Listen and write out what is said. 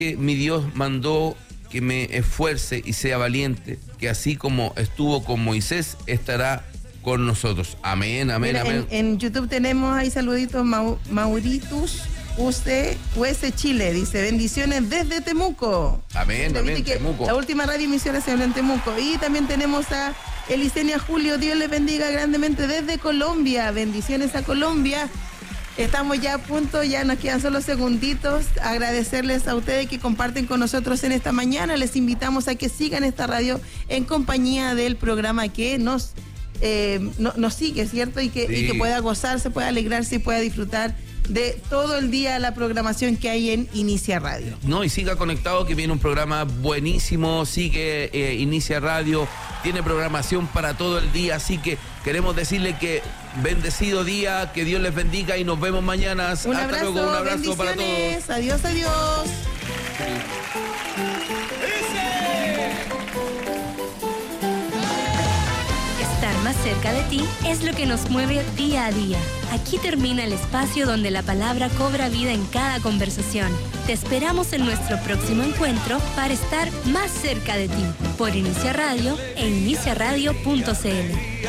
que mi Dios mandó que me esfuerce y sea valiente, que así como estuvo con Moisés, estará con nosotros. Amén, amén, Mira, amén. En YouTube tenemos ahí saluditos. Mauritus US Chile dice: bendiciones desde Temuco. Amén, amén, Temuco. La última radio emisora se habla en Temuco. Y también tenemos a Elisenia Julio, Dios les bendiga grandemente desde Colombia. Bendiciones a Colombia. Estamos ya a punto, ya nos quedan solo segunditos. Agradecerles a ustedes que comparten con nosotros en esta mañana. Les invitamos a que sigan esta radio en compañía del programa que nos sigue, ¿cierto? Y que pueda gozarse, pueda alegrarse y pueda disfrutar de todo el día la programación que hay en Inicia Radio. No, y siga conectado, que viene un programa buenísimo. Sigue Inicia Radio, tiene programación para todo el día, así que queremos decirle que bendecido día, que Dios les bendiga y nos vemos mañana. Un Hasta abrazo, luego, un abrazo para todos. Adiós, adiós. Estar más cerca de ti es lo que nos mueve día a día. Aquí termina el espacio donde la palabra cobra vida en cada conversación. Te esperamos en nuestro próximo encuentro para estar más cerca de ti, por Inicia Radio e iniciaradio.cl.